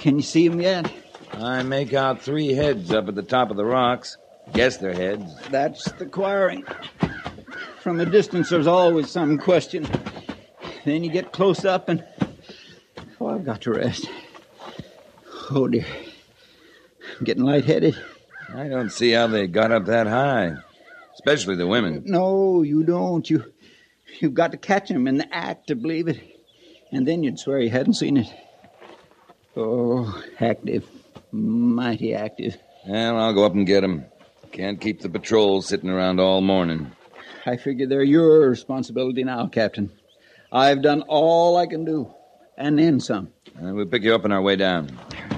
Can you see them yet? I make out 3 heads up at the top of the rocks. Guess they're heads. That's the quarrying. From a distance, there's always some question. Then you get close up and... Oh, I've got to rest. Oh, dear. I'm getting lightheaded. I don't see how they got up that high. Especially the women. No, you don't. You've got to catch them in the act to believe it. And then you'd swear you hadn't seen it. Oh, active. Mighty active. Well, I'll go up and get them. Can't keep the patrol sitting around all morning. I figure they're your responsibility now, Captain. I've done all I can do. And then some. We'll pick you up on our way down.